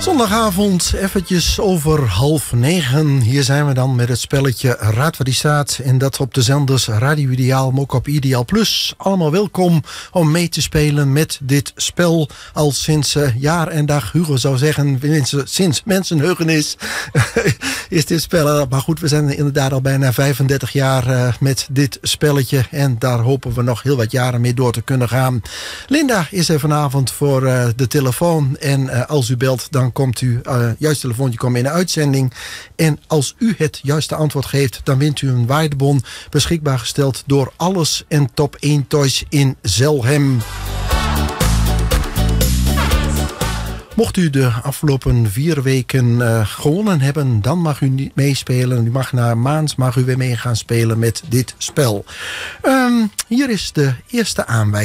Zondagavond, eventjes over 8:30. Hier zijn we dan met het spelletje Raad waar die staat. En dat op de zenders Radio Ideaal, maar ook op Ideaal Plus. Allemaal welkom om mee te spelen met dit spel. Al sinds jaar en dag, Hugo zou zeggen, sinds mensenheugenis is dit spel. Maar goed, we zijn inderdaad al bijna 35 jaar met dit spelletje. En daar hopen we nog heel wat jaren mee door te kunnen gaan. Linda is er vanavond voor de telefoon. En als u belt, dan komt u juist telefoontje komen in de uitzending. En als u het juiste antwoord geeft, dan wint u een waardebon beschikbaar gesteld door Alles en Top 1 Toys in Zelhem. Mocht u de afgelopen 4 weken gewonnen hebben, dan mag u niet meespelen. U mag na maand mag u weer mee gaan spelen met dit spel. Hier is de eerste aanwijzing.